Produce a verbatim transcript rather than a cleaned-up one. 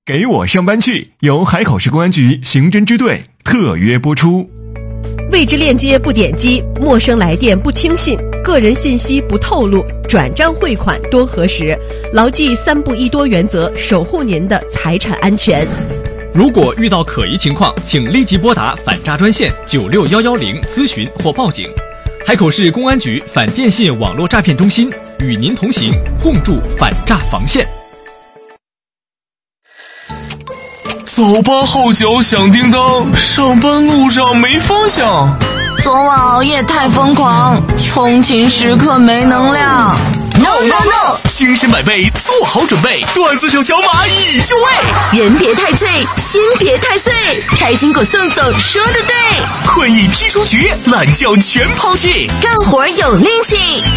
给我上班去，由海口市公安局刑侦支队特约播出。 未知链接不点击，陌生来电不轻信，个人信息不透露，转账汇款多核实，牢记三不一多原则，守护您的财产安全。 如果遇到可疑情况，请立即拨打反诈专线九六一一零咨询或报警。海口市公安局反电信网络诈骗中心与您同行，共筑反诈防线。 早八号角响叮当，上班路上没方向。 昨晚熬夜太疯狂，通勤时刻没能量。 No no no！ 精神百倍，做好准备，段子手小马已就位。 人别太脆，心别太碎，开心果送送说的对。 困意踢出局，懒觉全抛弃， 干活有力气。